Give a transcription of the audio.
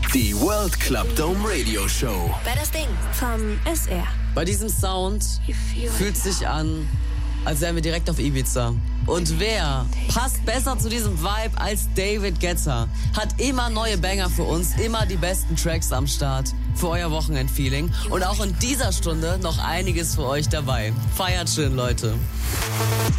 Die World Club Dome Radio Show. Wer das Ding vom SR. Bei diesem Sound fühlt es sich an, als wären wir direkt auf Ibiza. Und wer passt besser zu diesem Vibe als David Guetta? Hat immer neue Banger für uns, immer die besten Tracks am Start für euer Wochenendfeeling. Und auch in dieser Stunde noch einiges für euch dabei. Feiert schön, Leute.